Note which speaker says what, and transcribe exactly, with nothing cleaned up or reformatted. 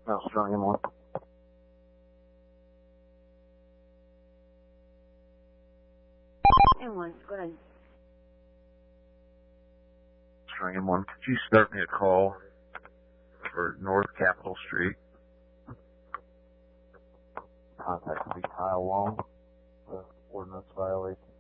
Speaker 1: No, strong M one.
Speaker 2: M one, go ahead.
Speaker 1: Strong M one. Could you start me a call for North Capitol Street? Contact me, Kyle Long. Uh, ordinance violation.